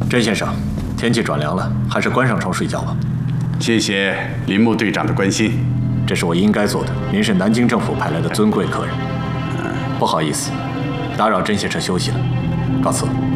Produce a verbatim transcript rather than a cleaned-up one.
甄先生，天气转凉了，还是关上窗睡觉吧。 谢谢林木队长的关心， 这是我应该做的。您是南京政府派来的尊贵客人，不好意思，打扰甄先生休息了，告辞。